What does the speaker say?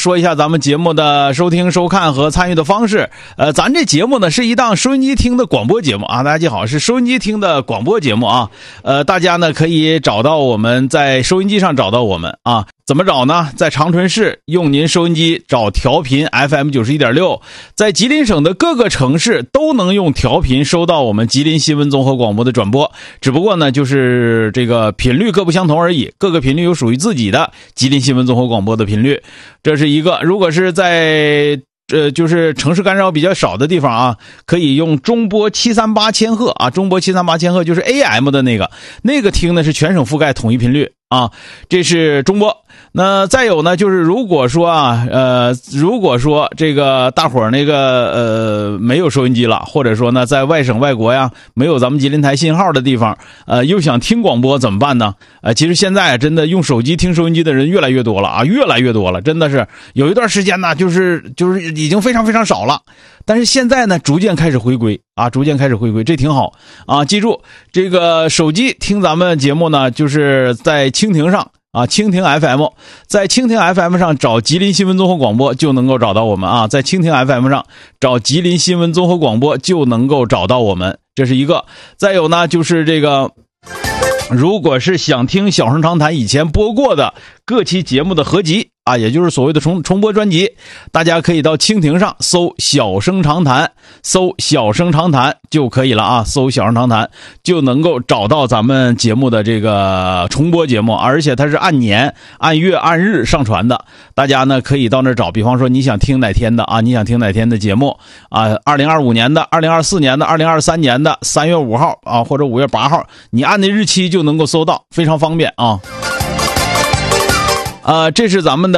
说一下咱们节目的收听、收看和参与的方式。咱这节目呢是一档收音机听的广播节目啊，大家记好，是收音机听的广播节目啊。大家呢可以找到我们，在收音机上找到我们啊。怎么找呢？在长春市用您收音机找调频 FM 91.6，在吉林省的各个城市都能用调频收到我们吉林新闻综合广播的转播，只不过呢就是这个频率各不相同而已，各个频率有属于自己的吉林新闻综合广播的频率，这是一个。如果是在就是城市干扰比较少的地方啊，可以用中波738千赫啊，中波738千赫就是 AM 的那个听的是全省覆盖统一频率啊，这是中波。那再有呢，就是如果说这个大伙儿那个没有收音机了，或者说呢在外省外国呀没有咱们吉林台信号的地方，又想听广播怎么办呢？其实现在真的用手机听收音机的人越来越多了啊，越来越多了，真的是有一段时间呢，就是已经非常非常少了，但是现在呢逐渐开始回归啊，这挺好啊。记住，这个手机听咱们节目呢，就是在蜻蜓上啊，蜻蜓 FM， 在蜻蜓 FM 上找吉林新闻综合广播就能够找到我们啊，在蜻蜓 FM 上找吉林新闻综合广播就能够找到我们，这是一个。再有呢，就是这个如果是想听小声长谈以前播过的各期节目的合集啊，也就是所谓的重播专辑，大家可以到蜻蜓上搜小声长谈，搜小声长谈就可以了啊，搜小声长谈就能够找到咱们节目的这个重播节目，而且它是按年、按月、按日上传的。大家呢可以到那儿找，比方说你想听哪天的啊，你想听哪天的节目啊，2025年的、2024年的、2023年的3月5号啊，或者5月8号，你按那日期就能够搜到，非常方便啊。这是咱们的